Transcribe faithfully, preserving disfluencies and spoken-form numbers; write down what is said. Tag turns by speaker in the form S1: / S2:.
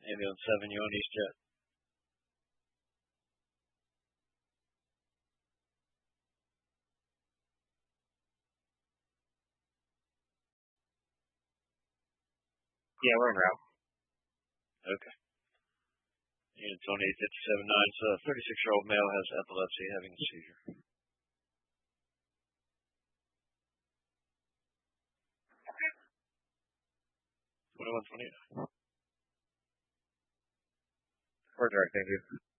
S1: Ambulance seven, you on EastJet.
S2: Yeah, we're en route.
S1: Okay. Unit twenty-eight fifty-seven nine, so a thirty-six-year-old male has epilepsy, having a seizure. twenty-one twenty-eight.
S2: We're direct, thank you.